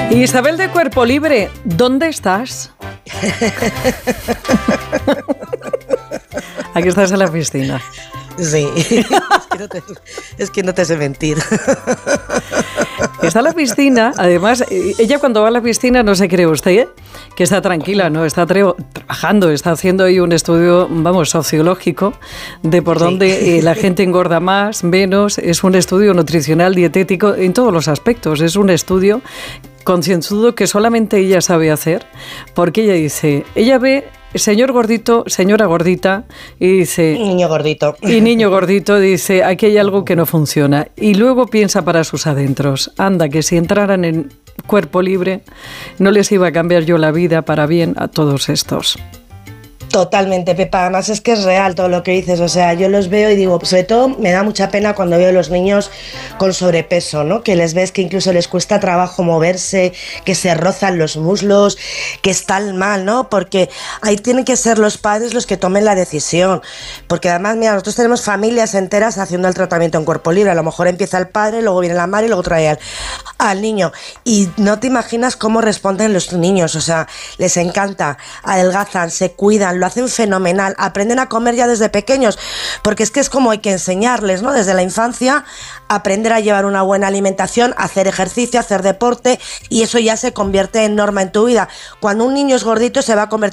Isabel de Cuerpo Libre, ¿dónde estás? Aquí estás en la piscina. Sí, es que no te sé mentir. Está en la piscina, además, ella cuando va a la piscina no se cree usted que está tranquila, ¿no? Está trabajando, está haciendo ahí un estudio, vamos, sociológico de por dónde la gente engorda más, menos. Es un estudio nutricional, dietético, en todos los aspectos. Es un estudio concienzudo que solamente ella sabe hacer, porque ella dice, ella ve señor gordito, señora gordita, y dice... Niño gordito. Y niño gordito, dice, aquí hay algo que no funciona. Y luego piensa para sus adentros, anda, que si entraran en Cuerpo Libre, no les iba a cambiar yo la vida para bien a todos estos. Totalmente, Pepa. Además es que es real todo lo que dices. O sea, yo los veo y digo, sobre todo me da mucha pena cuando veo a los niños con sobrepeso, ¿no? Que les ves que incluso les cuesta trabajo moverse, que se rozan los muslos, que están mal, ¿no? Porque ahí tienen que ser los padres los que tomen la decisión. Porque además, mira, nosotros tenemos familias enteras haciendo el tratamiento en Cuerpo Libre. A lo mejor empieza el padre, luego viene la madre y luego trae al niño. Y no te imaginas cómo responden los niños. O sea, les encanta, adelgazan, se cuidan, lo hacen fenomenal, aprenden a comer ya desde pequeños, porque es que es como hay que enseñarles, ¿no? Desde la infancia, aprender a llevar una buena alimentación, hacer ejercicio, hacer deporte, y eso ya se convierte en norma en tu vida. Cuando un niño es gordito se va a convertir